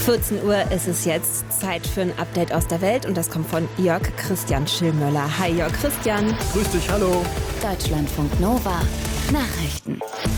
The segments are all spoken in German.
14 Uhr ist es jetzt. Zeit für ein Update aus der Welt und das kommt von Jörg Christian Schillmöller. Hi Jörg Christian. Grüß dich, hallo. Deutschlandfunk Nova. Nachrichten.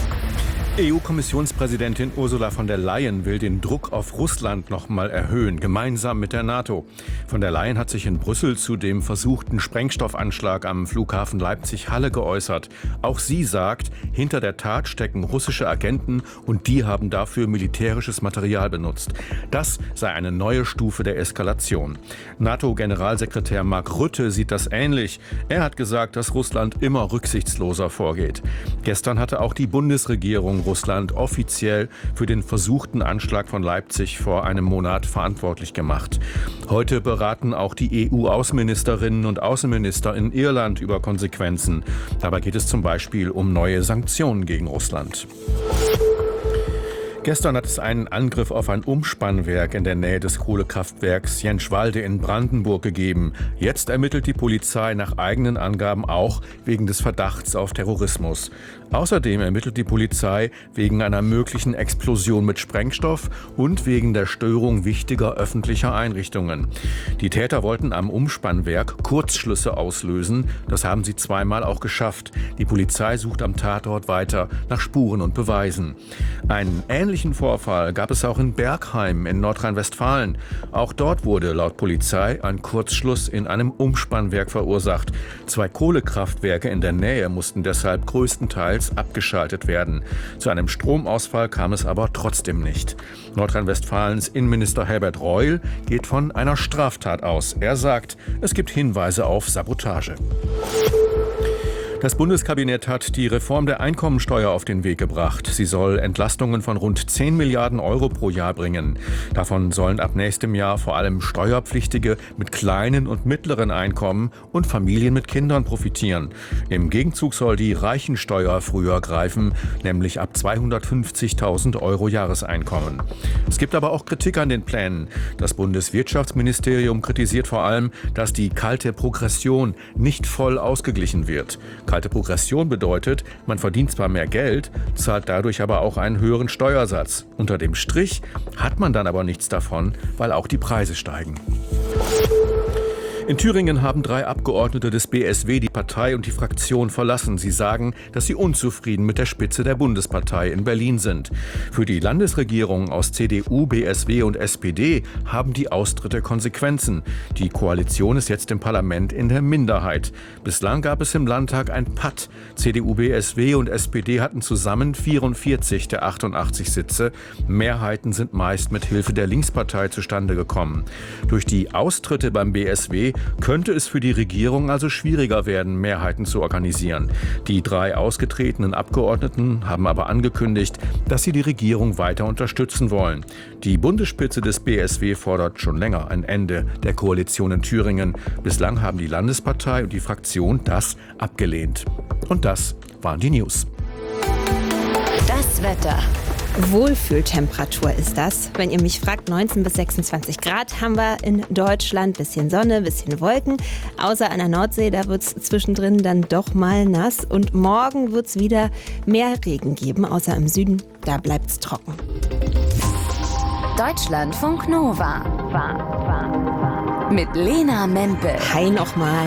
EU-Kommissionspräsidentin Ursula von der Leyen will den Druck auf Russland noch mal erhöhen, gemeinsam mit der NATO. Von der Leyen hat sich in Brüssel zu dem versuchten Sprengstoffanschlag am Flughafen Leipzig-Halle geäußert. Auch sie sagt, hinter der Tat stecken russische Agenten und die haben dafür militärisches Material benutzt. Das sei eine neue Stufe der Eskalation. NATO-Generalsekretär Mark Rutte sieht das ähnlich. Er hat gesagt, dass Russland immer rücksichtsloser vorgeht. Gestern hatte auch die Bundesregierung Russland offiziell für den versuchten Anschlag von Leipzig vor einem Monat verantwortlich gemacht. Heute beraten auch die EU-Außenministerinnen und Außenminister in Irland über Konsequenzen. Dabei geht es zum Beispiel um neue Sanktionen gegen Russland. Gestern hat es einen Angriff auf ein Umspannwerk in der Nähe des Kohlekraftwerks Jänschwalde in Brandenburg gegeben. Jetzt ermittelt die Polizei nach eigenen Angaben auch wegen des Verdachts auf Terrorismus. Außerdem ermittelt die Polizei wegen einer möglichen Explosion mit Sprengstoff und wegen der Störung wichtiger öffentlicher Einrichtungen. Die Täter wollten am Umspannwerk Kurzschlüsse auslösen. Das haben sie zweimal auch geschafft. Die Polizei sucht am Tatort weiter nach Spuren und Beweisen. Einen ähnlichen Vorfall gab es auch in Bergheim in Nordrhein-Westfalen. Auch dort wurde laut Polizei ein Kurzschluss in einem Umspannwerk verursacht. 2 Kohlekraftwerke in der Nähe mussten deshalb größtenteils abgeschaltet werden. Zu einem Stromausfall kam es aber trotzdem nicht. Nordrhein-Westfalens Innenminister Herbert Reul geht von einer Straftat aus. Er sagt, es gibt Hinweise auf Sabotage. Das Bundeskabinett hat die Reform der Einkommensteuer auf den Weg gebracht. Sie soll Entlastungen von rund 10 Milliarden Euro pro Jahr bringen. Davon sollen ab nächstem Jahr vor allem Steuerpflichtige mit kleinen und mittleren Einkommen und Familien mit Kindern profitieren. Im Gegenzug soll die Reichensteuer früher greifen, nämlich ab 250.000 Euro Jahreseinkommen. Es gibt aber auch Kritik an den Plänen. Das Bundeswirtschaftsministerium kritisiert vor allem, dass die kalte Progression nicht voll ausgeglichen wird. Kalte Progression bedeutet, man verdient zwar mehr Geld, zahlt dadurch aber auch einen höheren Steuersatz. Unter dem Strich hat man dann aber nichts davon, weil auch die Preise steigen. In Thüringen haben 3 Abgeordnete des BSW die Partei und die Fraktion verlassen. Sie sagen, dass sie unzufrieden mit der Spitze der Bundespartei in Berlin sind. Für die Landesregierung aus CDU, BSW und SPD haben die Austritte Konsequenzen. Die Koalition ist jetzt im Parlament in der Minderheit. Bislang gab es im Landtag ein Patt. CDU, BSW und SPD hatten zusammen 44 der 88 Sitze. Mehrheiten sind meist mit Hilfe der Linkspartei zustande gekommen. Durch die Austritte beim BSW könnte es für die Regierung also schwieriger werden, Mehrheiten zu organisieren. Die 3 ausgetretenen Abgeordneten haben aber angekündigt, dass sie die Regierung weiter unterstützen wollen. Die Bundesspitze des BSW fordert schon länger ein Ende der Koalition in Thüringen. Bislang haben die Landespartei und die Fraktion das abgelehnt. Und das waren die News. Das Wetter. Wohlfühltemperatur ist das. Wenn ihr mich fragt, 19 bis 26 Grad haben wir in Deutschland. Bisschen Sonne, bisschen Wolken. Außer an der Nordsee, da wird es zwischendrin dann doch mal nass. Und morgen wird es wieder mehr Regen geben, außer im Süden. Da bleibt es trocken. Deutschlandfunk Nova. Mit Lena Mempel. Hi nochmal.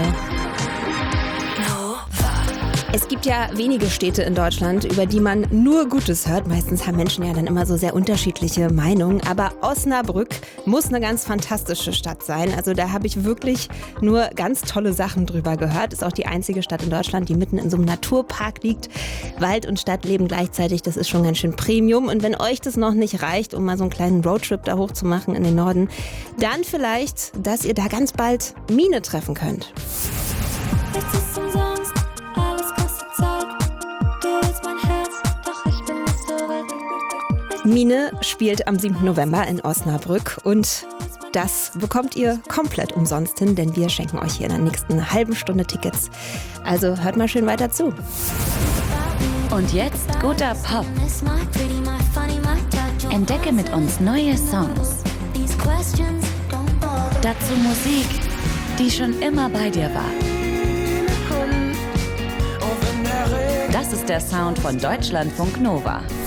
Es gibt ja wenige Städte in Deutschland, über die man nur Gutes hört. Meistens haben Menschen ja dann immer so sehr unterschiedliche Meinungen. Aber Osnabrück muss eine ganz fantastische Stadt sein. Also da habe ich wirklich nur ganz tolle Sachen drüber gehört. Ist auch die einzige Stadt in Deutschland, die mitten in so einem Naturpark liegt. Wald und Stadt leben gleichzeitig. Das ist schon ganz schön Premium. Und wenn euch das noch nicht reicht, um mal so einen kleinen Roadtrip da hoch zu machen in den Norden, dann vielleicht, dass ihr da ganz bald Mine treffen könnt. Mine spielt am 7. November in Osnabrück und das bekommt ihr komplett umsonst hin, denn wir schenken euch hier in der nächsten halben Stunde Tickets. Also hört mal schön weiter zu. Und jetzt guter Pop. Entdecke mit uns neue Songs. Dazu Musik, die schon immer bei dir war. Das ist der Sound von Deutschlandfunk Nova.